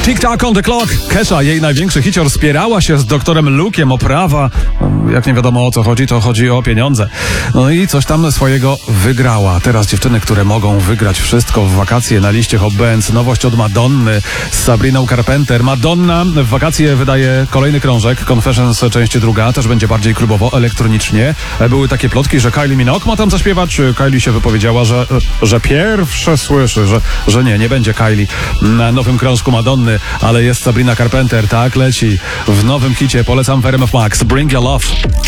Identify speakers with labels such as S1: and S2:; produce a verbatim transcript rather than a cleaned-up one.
S1: Tick Tock on the Clock. Kesha, jej największy hicior, spierała się z doktorem Luke'iem o prawa. Jak nie wiadomo o co chodzi, to chodzi o pieniądze. No i coś tam swojego wygrała. Teraz dziewczyny, które mogą wygrać wszystko w wakacje na liście Hot Bands. Nowość od Madonny z Sabriną Carpenter. Madonna w wakacje wydaje kolejny krążek. Confessions, część druga. Też będzie bardziej klubowo, elektronicznie. Były takie plotki, że Kylie Minogue ma tam zaśpiewać. Kylie się wypowiedziała, że, że pierwsze słyszy, że, że nie, nie będzie Kylie na nowym krążku Madonny, ale jest Sabrina Carpenter, tak leci w nowym hicie. Polecam w R M F Max. Bring Your Love.